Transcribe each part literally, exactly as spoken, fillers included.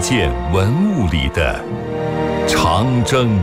件文物里的长征。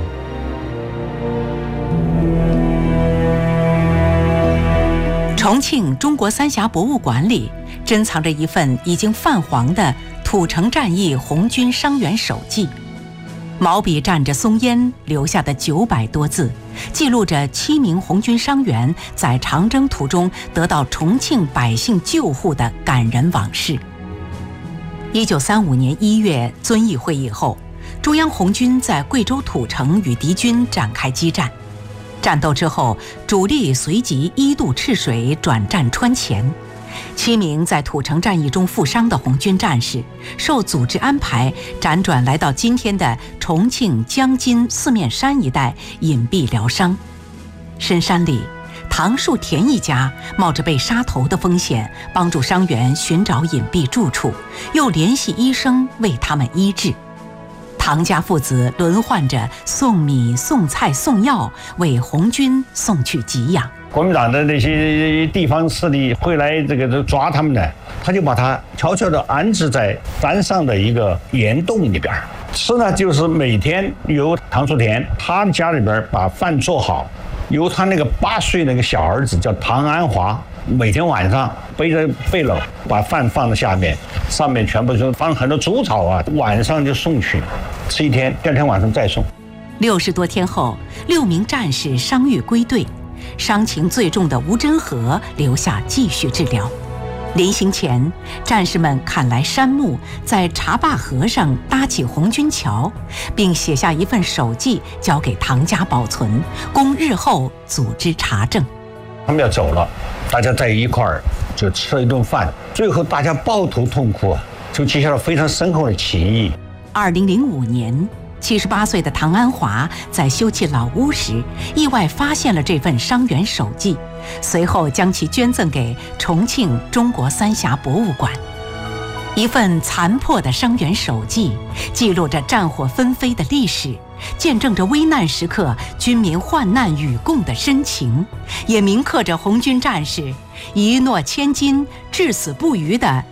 重庆中国三峡博物馆里珍藏着一份已经泛黄的土城战役红军伤员手记，毛笔蘸着松烟留下的九百多字，记录着七名红军伤员在长征途中得到重庆百姓救护的感人往事。一九三五年一月遵义会议后，中央红军在贵州土城与敌军展开激战。战斗之后，主力随即一渡赤水转战川黔。七名在土城战役中负伤的红军战士受组织安排，辗转来到今天的重庆江津四面山一带隐蔽疗伤。深山里，唐树田一家冒着被杀头的风险，帮助伤员寻找隐蔽住处，又联系医生为他们医治。唐家父子轮换着送米、送菜、送药，为红军送去给养。 国民党的那些地方势力会来这个抓他们的，他就把他悄悄地安置在山上的一个岩洞里边。吃呢，就是每天由唐树田他家里边把饭做好，由他那个八岁那个小儿子叫唐安华，每天晚上背着背篓把饭放在下面，上面全部就放很多猪草啊，晚上就送去吃一天，第二天晚上再送。 六十多天后，六名战士伤愈归队，伤情最重的吴真和留下继续治疗。临行前，战士们砍来杉木，在茶坝河上搭起红军桥，并写下一份手记交给唐家保存，供日后组织查证。 他们要走了，大家在一块儿就吃了一顿饭，最后大家抱头痛哭啊，就结下了非常深厚的情谊。 二零零五年，七十八岁的唐安华在修葺老屋时，意外发现了这份伤员手记，随后将其捐赠给重庆中国三峡博物馆。一份残破的伤员手记，记录着战火纷飞的历史，见证着危难时刻军民患难与共的深情，也铭刻着红军战士一诺千金、至死不渝的